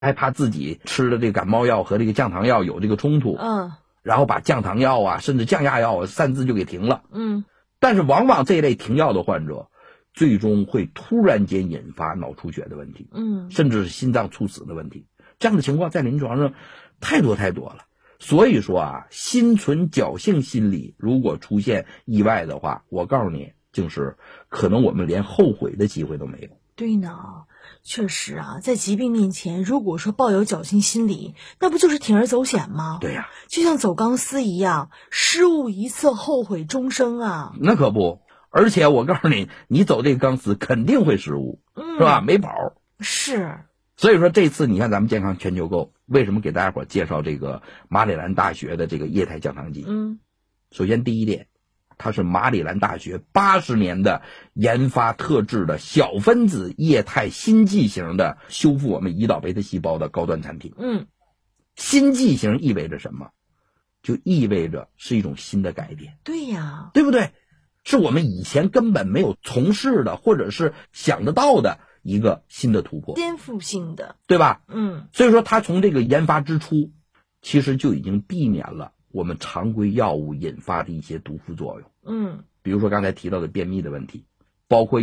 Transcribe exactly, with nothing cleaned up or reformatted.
还怕自己吃的这个感冒药和这个降糖药有这个冲突， 嗯， 然后把降糖药啊，甚至降压药啊擅自就给停了。 嗯， 但是往往这一类停药的患者，最终会突然间引发脑出血的问题， 嗯， 甚至是心脏猝死的问题。这样的情况在临床上太多太多了。所以说啊，心存侥幸心理，如果出现意外的话，我告诉你，就是可能我们连后悔的机会都没有。 对呢，确实啊，在疾病面前，如果说抱有侥幸心理，那不就是铤而走险吗？ 对呀、啊， 就像走钢丝一样，失误一次，后悔终生啊。 那可不，而且我告诉你，你走这个钢丝肯定会失误， 嗯， 是吧？没跑。 是。 所以说这次你看咱们健康全球购为什么给大家伙介绍这个马里兰大学的这个液态降糖剂？ 嗯， 首先第一点，它是马里兰大学八十年的研发特制的小分子液态心剂型的修复我们胰岛贝塔细胞的高端产品。 嗯， 心剂型意味着什么？就意味着是一种新的改变。 对呀， 对不对？是我们以前根本没有从事的，或者是想得到的一个新的突破， 颠覆性的， 对吧？ 嗯， 所以说它从这个研发之初，其实就已经避免了我们常规药物引发的一些毒副作用。 嗯， 比如说刚才提到的便秘的问题，包括